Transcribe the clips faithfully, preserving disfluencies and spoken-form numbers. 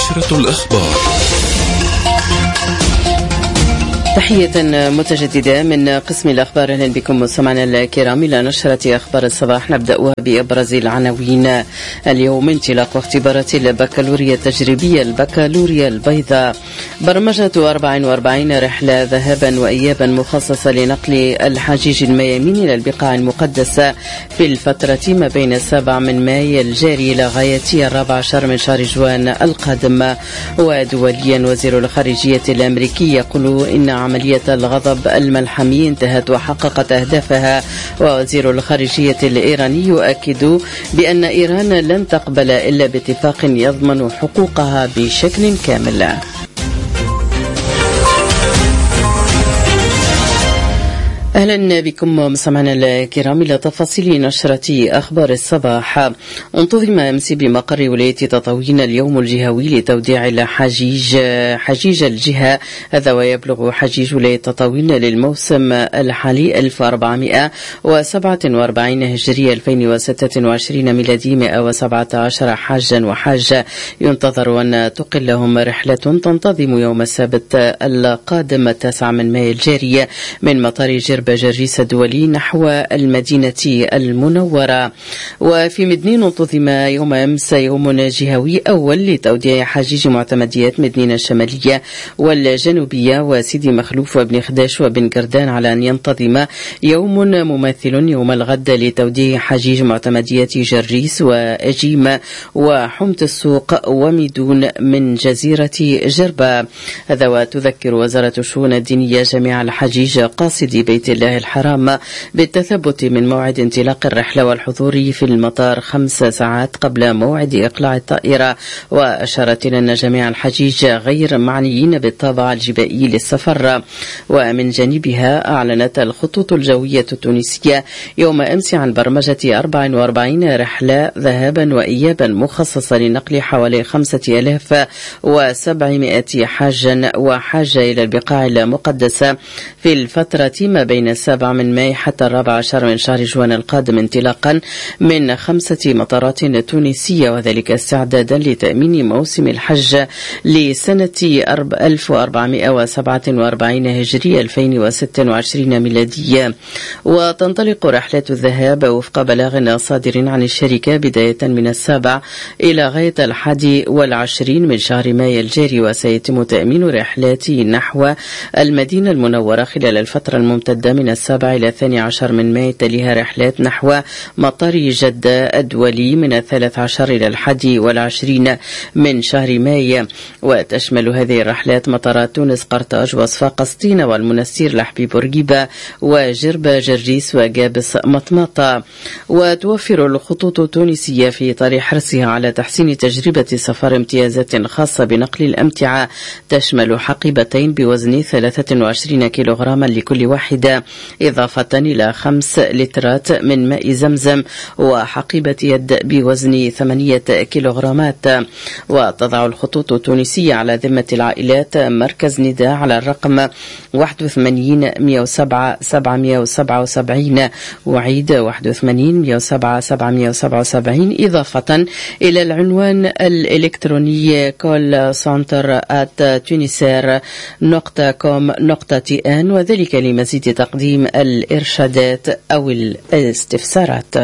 نشرة الأخبار. تحية متجددة من قسم الأخبار. أهلا بكم مستمعينا الكرام إلى نشرة أخبار الصباح. نبدأ بأبرز العناوين اليوم. انطلاق اختبارات البكالوريا التجريبية البكالوريا البيضاء. برمجة أربع وأربعين رحلة ذهابا وإيابا مخصصة لنقل الحجيج الميامين إلى البقاع المقدسة في الفترة ما بين السابع من ماي الجاري إلى غاية الرابع عشر من شهر جوان القادم. ودوليا وزير الخارجية الأمريكي يقول إن عملية الغضب الملحمي انتهت وحققت أهدافها. ووزير الخارجية الإيراني يؤكد بأن إيران لن تقبل إلا باتفاق يضمن حقوقها بشكل كامل. أهلا بكم مستمعينا الكرام إلى تفاصيل نشرة أخبار الصباح. انتظم أمس بمقر ولاية تطاوين اليوم الجهوي لتوديع الحجيج حجيج الجهة. هذا ويبلغ حجيج ولاية تطاوين للموسم الحالي ألف وأربعمائة وسبعة وأربعين هجرية ألفين وستة وعشرين ميلادي مئة وسبعة عشر حاجا وحاجة. ينتظر أن تقل لهم رحلة تنتظم يوم السبت القادم التاسع من ماي الجاري من مطار جرب جريس الدولي نحو المدينة المنورة. وفي مدنين انتظم يوم أمس يوم جهوي أول لتوديع حجيج معتمديات مدنين الشمالية والجنوبية وسيدي مخلوف وابن خداش وبن قردان، على أن ينتظم يوم مماثل يوم الغد لتوديع حجيج معتمديات جريس وأجيم وحمت السوق وميدون من جزيرة جربة. هذا وتذكر وزارة الشؤون الدينية جميع الحجيج قاصدي بيت الله الحرام بالتثبت من موعد انطلاق الرحلة والحضور في المطار خمس ساعات قبل موعد إقلاع الطائرة. وأشارت إلى أن جميع الحجيج غير معنيين بالطابع الجبائي للسفر. ومن جانبها أعلنت الخطوط الجوية التونسية يوم أمس عن برمجة أربع وأربعين رحلة ذهابا وإيابا مخصصة لنقل حوالي خمسة آلاف وسبعمائة حاج وحاجة إلى البقاع المقدسة في الفترة ما بين السابع من ماي حتى الرابع عشر من شهر جوان القادم، انطلاقا من خمسة مطارات تونسية، وذلك استعدادا لتأمين موسم الحج لسنة ألف وأربعمائة وسبعة وأربعين هجرية ألفين وستة وعشرين ميلادية. وتنطلق رحلة الذهاب وفق بلاغ صادر عن الشركة بداية من السابع إلى غاية الحادي والعشرين من شهر ماي الجاري. وسيتم تأمين رحلات نحو المدينة المنورة خلال الفترة الممتدة من السابع إلى الثاني عشر من ماي. تليها رحلات نحو مطار جدة الدولي من الثالث عشر إلى الحادي والعشرين من شهر ماي. وتشمل هذه الرحلات مطارات تونس قرطاج وصفا قسطينة والمنستير لحبي بورقيبة وجربة جريس وجابس مطمطة. وتوفر الخطوط التونسية في إطار حرصها على تحسين تجربة سفر امتيازات خاصة بنقل الأمتعة تشمل حقيبتين بوزن ثلاثة وعشرين كيلوغراما لكل واحدة، إضافة إلى خمس لترات من ماء زمزم وحقيبة يد بوزن ثمانية كيلوغرامات. وتضع الخطوط التونسية على ذمة العائلات مركز نداء على الرقم واحد وثمانين مئة وسبعة سبعمائة وسبعة وسبعين وعيد واحد وثمانين مئة وسبعة سبعمائة وسبعة وسبعين، إضافة إلى العنوان الإلكتروني كول سنتر آت تونسير نقطة كوم نقطة تي ان، وذلك لمزيد تقديم الإرشادات أو الاستفسارات.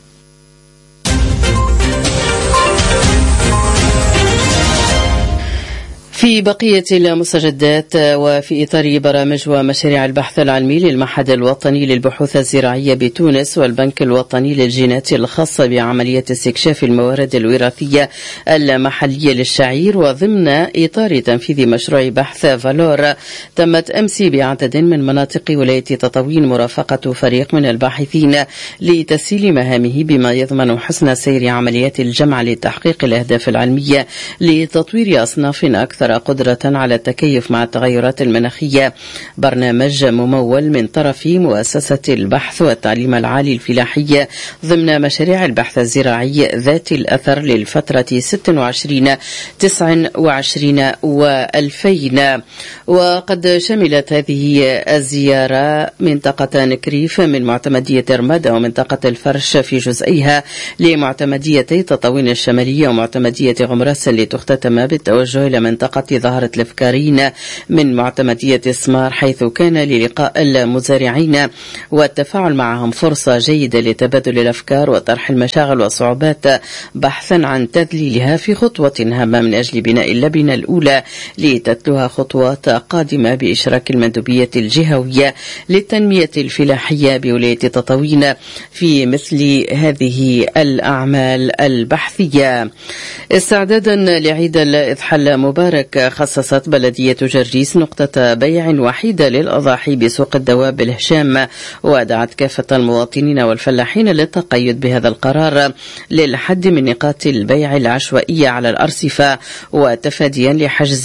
في بقية المستجدات وفي إطار برامج ومشاريع البحث العلمي للمعهد الوطني للبحوث الزراعية بتونس والبنك الوطني للجينات الخاصة بعملية استكشاف الموارد الوراثية المحلية للشعير، وضمن إطار تنفيذ مشروع بحث فالور، تمت أمس بعدد من مناطق ولاية تطاوين مرافقة فريق من الباحثين لتسهيل مهامه بما يضمن حسن سير عمليات الجمع لتحقيق الأهداف العلمية لتطوير أصناف أكثر أكثر قدرة على التكيف مع التغيرات المناخية. برنامج ممول من طرف مؤسسة البحث والتعليم العالي الفلاحية ضمن مشاريع البحث الزراعي ذات الأثر للفترة ستة وعشرين تسعة وعشرين وألفين. وقد شملت هذه الزيارة منطقة نكريف من معتمدية رمادة ومنطقة الفرش في جزئيها لمعتمديتي تطاوين الشمالية ومعتمدية غمراس، لتختتم بالتوجه إلى منطقة ظاهرة الفكارين من معتمدية سمار، حيث كان للقاء المزارعين والتفاعل معهم فرصة جيدة لتبادل الأفكار وطرح المشاغل والصعوبات بحثا عن تذليلها في خطوة هامة من أجل بناء اللبنة الأولى لتتلوها خطوات قادمة بإشراك المندوبية الجهوية للتنمية الفلاحية بولاية تطاوين في مثل هذه الأعمال البحثية. استعدادا لعيد الإضحى المبارك، خصصت بلدية جرجيس نقطة بيع وحيدة للأضاحي بسوق الدواب الهشام، ودعت كافة المواطنين والفلاحين للتقيد بهذا القرار للحد من نقاط البيع العشوائية على الأرصفة وتفاديا لحجز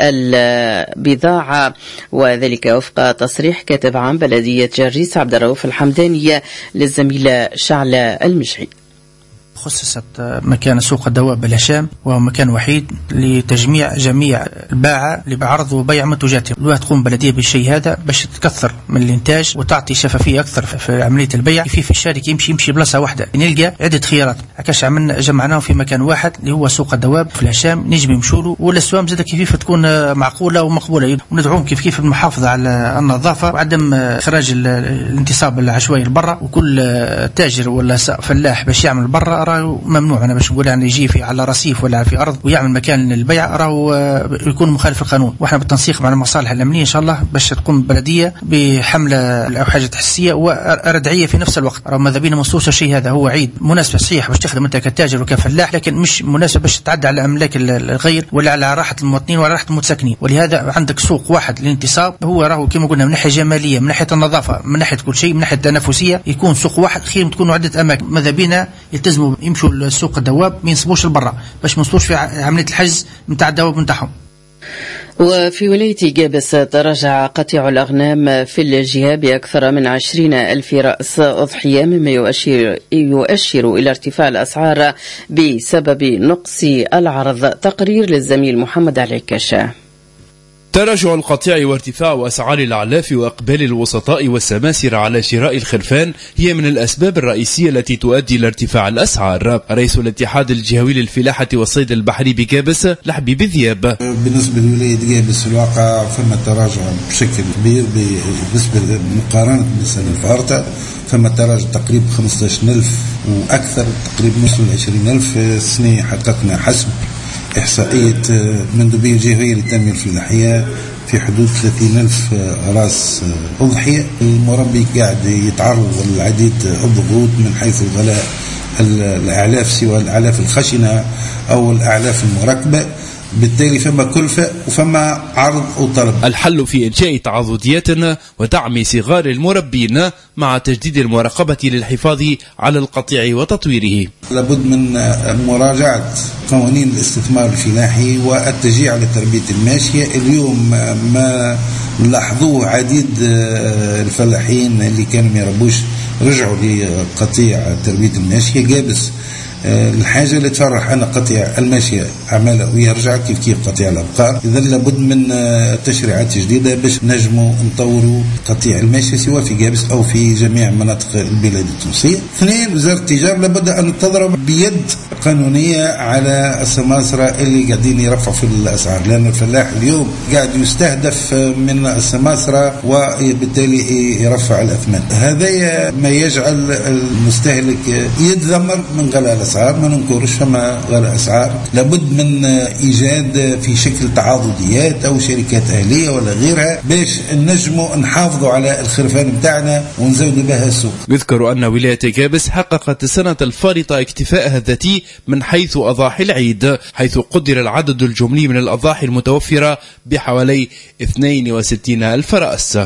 البضاعة، وذلك وفق تصريح كاتب عام بلدية جرجيس عبد الرؤوف الحمدانية للزميلة شعلة المشعي. خصصت مكان سوق الدواب الهشام وهو مكان وحيد لتجميع جميع الباعة اللي بعرض وبيع منتجاتهم. الواحد تقوم بلدية بالشيء هذا باش تكثر من الانتاج وتعطي شفافية أكثر في عملية البيع. في في الشارك يمشي يمشي بلاصة واحدة، نلقى عدة خيارات. عكاش عملنا جمعناهم في مكان واحد اللي هو سوق الدواب في الهشام، نجم يمشوا والأسوام زاد كيف تكون معقولة ومقبولة. وندعوهم كيف كيف المحافظة على النظافة وعدم إخراج الانتصاب العشوائي لبرا، وكل تاجر ولا فلاح باش يعمل برا راهو ممنوع. أنا باش نقول يعني يجي في على رصيف ولا في أرض ويعمل مكان للبيع راهو يكون مخالف القانون. وإحنا بالتنسيق مع المصالح الأمنية إن شاء الله باش تقوم البلدية بحملة أو حاجة تحسية وردعية في نفس الوقت. راهو ماذا بينا منصوص الشيء هذا هو عيد مناسب صحيح باش تخدم أنت كتاجر وكفلاح، لكن مش مناسب باش تتعدى على أملاك الغير ولا على راحة المواطنين ولا راحة المتسكنين. ولهذا عندك سوق واحد للانتصاب، هو راهو كما قلنا من ناحية جمالية، من ناحية النظافة، من ناحية كل شيء، من ناحية التنافسية، يكون سوق واحد خير تكونوا عدة أماكن. ماذا بينا يلتزموا يمشوا السوق الدواب ما ينصبوش لبرا باش ما ينصبوش في عملية الحجز نتاع الدواب نتاعهم. وفي ولاية قابس تراجع قطيع الأغنام في الجهة بأكثر من عشرين ألف رأس أضحية، مما يؤشر, يؤشر إلى ارتفاع الأسعار بسبب نقص العرض. تقرير للزميل محمد العكاشة. تراجع القطيع وارتفاع أسعار الأعلاف وإقبال الوسطاء والسماسرة على شراء الخرفان هي من الأسباب الرئيسية التي تؤدي إلى ارتفاع الأسعار. رئيس الاتحاد الجهوي للفلاحة والصيد البحري بقابس لحبيب ذياب: بالنسبة لولاية قابس في الواقع فما تراجع بشكل كبير بالنسبة مقارنة بالسنة الفارطة. فما تراجع تقريبا خمسة عشر ألف وأكثر، تقريبا نصف العشرين ألف. السنة حققنا حسب إحصائية مندوبية الجهوية للتنمية الفلاحية في حدود ثلاثين ألف راس أضحية. المربي قاعد يتعرض للعديد الضغوط من حيث الغلاء الأعلاف، سواء الأعلاف الخشنة أو الأعلاف المركبة، بالتالي فما كلفة وفما عرض وطلب. الحل في إنشاء تعاضديات ودعم صغار المربين مع تجديد المراقبة للحفاظ على القطيع وتطويره. لابد من مراجعة قوانين الاستثمار الفلاحي والتشجيع على تربية الماشية. اليوم ما لاحظوه عديد الفلاحين اللي كانوا ما يربوش رجعوا لقطيع تربية الماشية. قابس الحاجة اللي تفرح أن قطيع الماشية عمله ويرجع كيف كيف قطيع الأبقار. إذا لابد من تشريعات جديدة باش نجموا نطوروا قطيع الماشية سواء في قابس أو في جميع مناطق البلاد التونسية. اثنين، وزارة التجارة لابد أن تضرب بيد قانونية على السماسرة اللي قاعدين يرفعوا في الأسعار، لأن الفلاح اليوم قاعد يستهدف من السماسرة وبالتالي يرفع الأثمان. هذا ما يجعل المستهلك يتذمر من غلاء الأسعار. ما ننكرش فما غلاء أسعار، لابد من إيجاد في شكل تعاضديات أو شركات أهلية ولا غيرها باش نجموا نحافظوا على الخرفان بتاعنا ونزودوا بها السوق. يذكر أن ولاية قابس حققت السنة الفارطة اكتفاءها الذاتي من حيث أضاحي العيد، حيث قدر العدد الجملي من الأضاحي المتوفرة بحوالي اثنين وستين ألف رأس.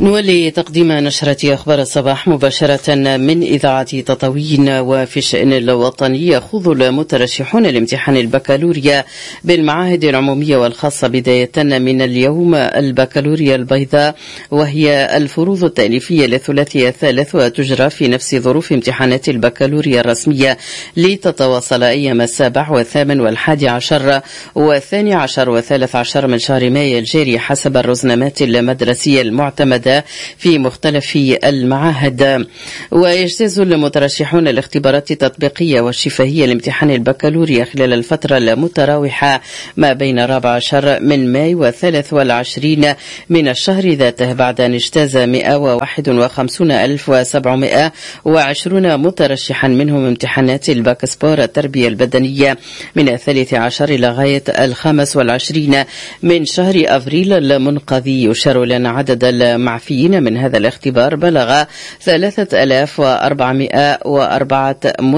نولي تقديم نشرة أخبار الصباح مباشرة من إذاعة تطاوين. وفي الشأن الوطني يخوض المترشحون لامتحان البكالوريا بالمعاهد العمومية والخاصة بداية من اليوم البكالوريا البيضاء، وهي الفروض التأليفية للثلاثي الثالث، وتجرى في نفس ظروف امتحانات البكالوريا الرسمية لتتواصل أيام السابع والثامن والحادي عشر والثاني عشر والثالث عشر من شهر مايو الجاري حسب الرزنامات المدرسية المعتمدة في مختلف المعاهد. ويجتاز المترشحون الاختبارات التطبيقية والشفهية لامتحان البكالوريا خلال الفترة المتراوحة ما بين الرابع عشر من مايو والثالث والعشرين من الشهر ذاته، بعد أن اجتاز مئة وواحد وخمسين ألف وسبعمائة وعشرين مترشحا منهم امتحانات الباكسبور التربية البدنية من الثالث عشر إلى غاية الخامس والعشرين من شهر أفريل المنقضي. يشار لأن عدد المعفيين من هذا الاختبار بلغ ثلاثة آلاف وأربعمائة وأربعة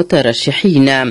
مترشحين.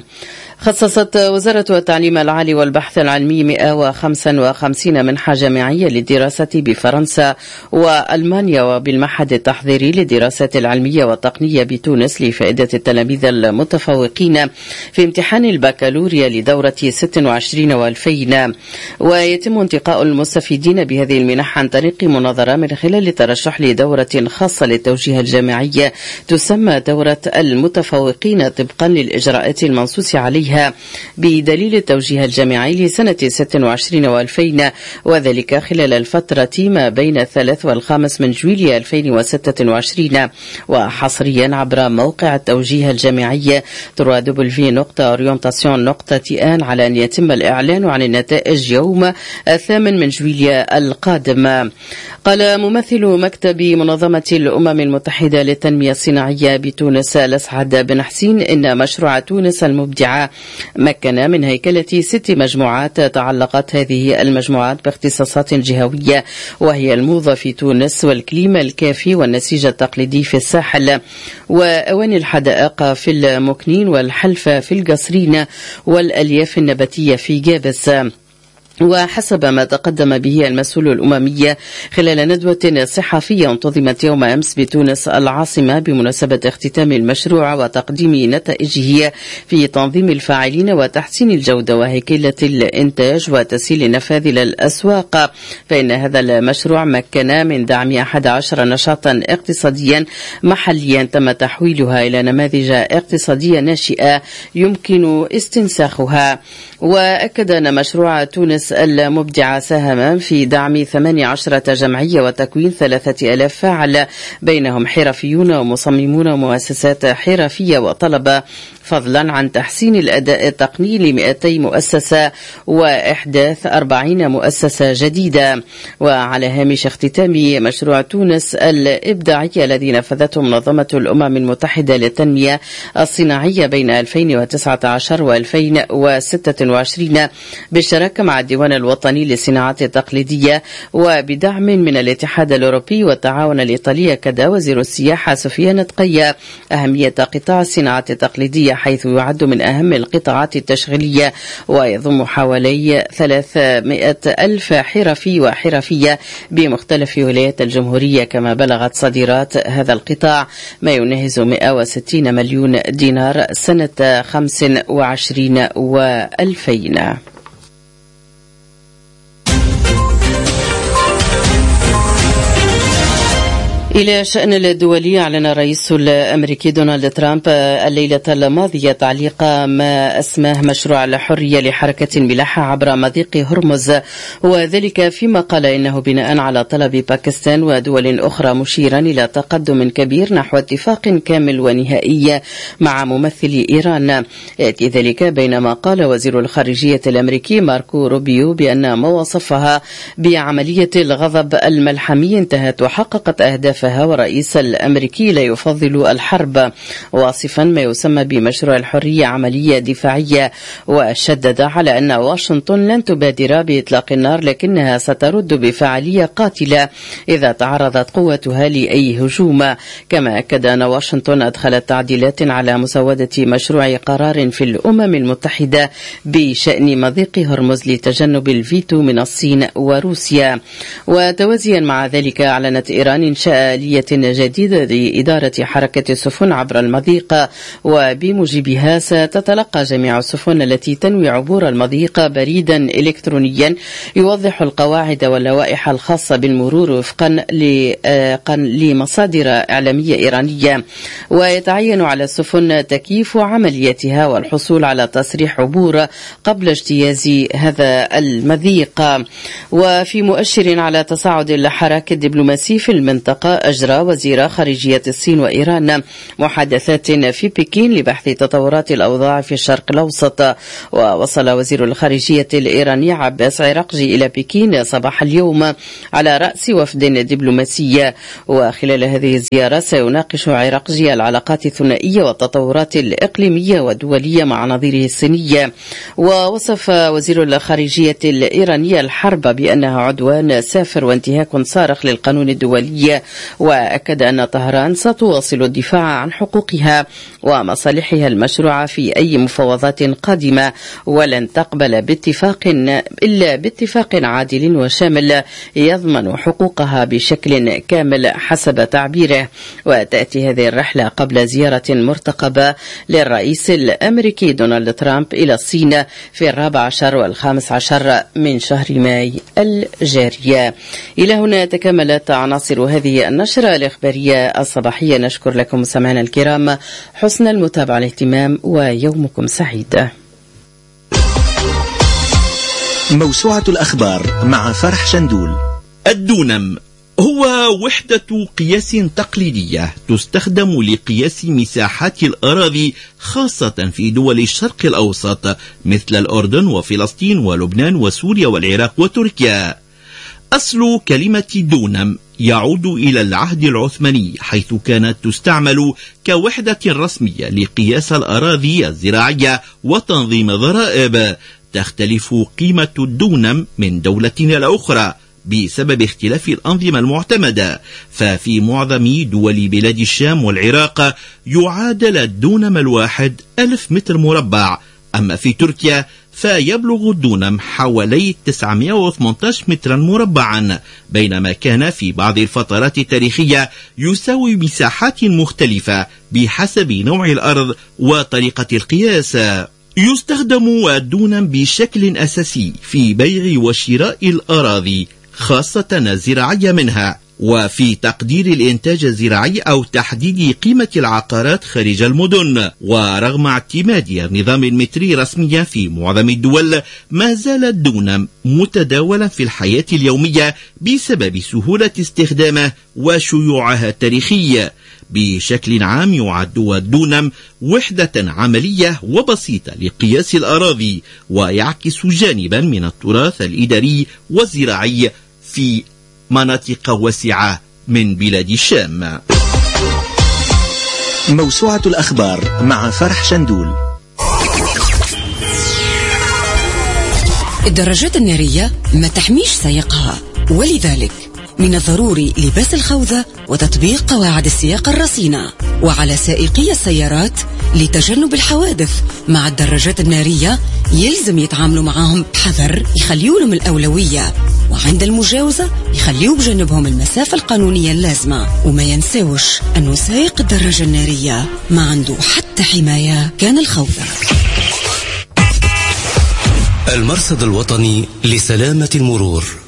خصصت وزارة التعليم العالي والبحث العلمي مئة وخمسة وخمسين منحة جامعية للدراسة بفرنسا وألمانيا وبالمعهد التحضيري للدراسات العلمية والتقنية بتونس لفائدة التلاميذ المتفوقين في امتحان البكالوريا لدورة ستة وعشرين وألفين. ويتم انتقاء المستفيدين بهذه المنح عن طريق مناظرة من خلال الترشح لدورة خاصة للتوجيه الجامعي تسمى دورة المتفوقين طبقا للإجراءات المنصوص عليها بدليل التوجيه الجامعي لسنة ستة وعشرين وألفين، وذلك خلال الفترة ما بين الثالث والخامس من جويلية ألفين وستة وعشرين. وحصريا عبر موقع التوجيه الجامعي تروا دبليو نقطة أورينتاسيون نقطة تي آن على أن يتم الإعلان عن النتائج يوم الثامن من جويلية القادم. قال ممثل مكتب منظمة الأمم المتحدة للتنمية الصناعية بتونس الأسعد بن حسين إن مشروع تونس المبدعة مكن من هيكلة ست مجموعات تعلقت هذه المجموعات باختصاصات جهوية، وهي الموضة في تونس والكليما الكافي والنسيج التقليدي في الساحل وأواني الحدائق في المكنين والحلفة في القصرين والألياف النباتية في جابس. وحسب ما تقدم به المسؤول الأممي خلال ندوة صحفية انتظمت يوم أمس بتونس العاصمة بمناسبة اختتام المشروع وتقديم نتائجه في تنظيم الفاعلين وتحسين الجودة وهيكلة الإنتاج وتسهيل النفاذ للأسواق، فإن هذا المشروع مكن من دعم أحد عشر نشاطا اقتصاديا محليا تم تحويلها إلى نماذج اقتصادية ناشئة يمكن استنساخها. وأكد أن مشروع تونس المبدعة ساهم في دعم ثمانية عشرة جمعية وتكوين ثلاثة آلاف فاعل بينهم حرفيون ومصممون ومؤسسات حرفية وطلبة، فضلا عن تحسين الأداء التقني لمئتي مؤسسة وإحداث أربعين مؤسسة جديدة. وعلى هامش اختتام مشروع تونس الإبداعي الذي نفذته منظمة الأمم المتحدة للتنمية الصناعية بين ألفين وتسعة عشر وألفين وستة وعشرين بالشراكة مع الديوان الوطني للصناعات التقليدية وبدعم من الاتحاد الأوروبي والتعاون الإيطالي، كدا وزير السياحة سفيان تقية أهمية قطاع الصناعات التقليدية حيث يعد من أهم القطاعات التشغيلية ويضم حوالي ثلاثمائة ألف حرفي وحرفية بمختلف ولايات الجمهورية، كما بلغت صادرات هذا القطاع ما يناهز مئة وستين مليون دينار سنة خمس وعشرين وألفين. إلى شأن الدولي، أعلن الرئيس الأمريكي دونالد ترامب الليلة الماضية تعليق ما أسماه مشروع الحرية لحركة الملاحة عبر مضيق هرمز، وذلك فيما قال إنه بناء على طلب باكستان ودول أخرى، مشيرا إلى تقدم كبير نحو اتفاق كامل ونهائي مع ممثل إيران. يأتي ذلك بينما قال وزير الخارجية الأمريكي ماركو روبيو بأن ما وصفها بعملية الغضب الملحمي انتهت وحققت أهداف وصفها والرئيس الأمريكي لا يفضل الحرب، واصفا ما يسمى بمشروع الحرية عملية دفاعية، وشدد على أن واشنطن لن تبادر بإطلاق النار لكنها سترد بفعالية قاتلة إذا تعرضت قوتها لأي هجوم. كما أكد أن واشنطن أدخلت تعديلات على مسودة مشروع قرار في الأمم المتحدة بشأن مضيق هرمز لتجنب الفيتو من الصين وروسيا. وتوازيا مع ذلك أعلنت إيران إنشاء آلية جديدة لإدارة حركة السفن عبر المضيق، وبموجبها ستتلقى جميع السفن التي تنوي عبور المضيق بريدا إلكترونيا يوضح القواعد واللوائح الخاصة بالمرور وفقا لمصادر إعلامية إيرانية. ويتعين على السفن تكييف عملياتها والحصول على تصريح عبور قبل اجتياز هذا المضيق. وفي مؤشر على تصاعد الحراك الدبلوماسي في المنطقة، أجرى وزير خارجية الصين وإيران محادثات في بكين لبحث تطورات الأوضاع في الشرق الأوسط. ووصل وزير الخارجية الإيراني عباس عراقجي إلى بكين صباح اليوم على رأس وفد دبلوماسي. وخلال هذه الزيارة سيناقش عراقجي العلاقات الثنائية والتطورات الإقليمية والدولية مع نظيره الصيني. ووصف وزير الخارجية الإيرانية الحرب بأنها عدوان سافر وانتهاك صارخ للقانون الدولي، وأكد أن طهران ستواصل الدفاع عن حقوقها ومصالحها المشروعة في أي مفاوضات قادمة، ولن تقبل باتفاق إلا باتفاق عادل وشامل يضمن حقوقها بشكل كامل حسب تعبيره. وتأتي هذه الرحلة قبل زيارة مرتقبة للرئيس الأمريكي دونالد ترامب إلى الصين في الرابع عشر والخامس عشر من شهر ماي الجارية. إلى هنا تكملت عناصر هذه النشرة الإخبارية الصباحية. نشكر لكم مستمعينا الكرام حسن المتابعة والاهتمام، ويومكم سعيد. موسوعة الأخبار مع فرح شندول. الدونم هو وحدة قياس تقليدية تستخدم لقياس مساحات الأراضي خاصة في دول الشرق الأوسط مثل الأردن وفلسطين ولبنان وسوريا والعراق وتركيا. أصل كلمة دونم يعود إلى العهد العثماني، حيث كانت تستعمل كوحدة رسمية لقياس الأراضي الزراعية وتنظيم ضرائب. تختلف قيمة الدونم من دولة إلى أخرى بسبب اختلاف الأنظمة المعتمدة، ففي معظم دول بلاد الشام والعراق يعادل الدونم الواحد ألف متر مربع، أما في تركيا فيبلغ الدونم حوالي تسعمائة وثمانية عشر مترا مربعا، بينما كان في بعض الفترات التاريخية يساوي مساحات مختلفة بحسب نوع الأرض وطريقة القياس. يستخدم الدونم بشكل أساسي في بيع وشراء الأراضي خاصة الزراعية منها، وفي تقدير الإنتاج الزراعي أو تحديد قيمة العقارات خارج المدن. ورغم اعتماد النظام المتري رسميا في معظم الدول، ما زال الدونم متداولا في الحياة اليومية بسبب سهولة استخدامه وشيوعها التاريخية. بشكل عام يعد الدونم وحدة عملية وبسيطة لقياس الأراضي، ويعكس جانبا من التراث الإداري والزراعي في مناطق واسعة من بلاد الشام. موسوعة الأخبار مع فرح شندول. الدراجات النارية ما تحميش سائقها، ولذلك من الضروري لباس الخوذة وتطبيق قواعد السياقة الرصينة، وعلى سائقي السيارات لتجنب الحوادث مع الدراجات النارية يلزم يتعاملوا معهم بحذر، يخليوا لهم الأولوية، وعند المجاوزة يخليوا بجنبهم المسافة القانونية اللازمة. وما ينساوش أنه سائق الدراجة النارية ما عنده حتى حماية كان الخوذة. المرصد الوطني لسلامة المرور.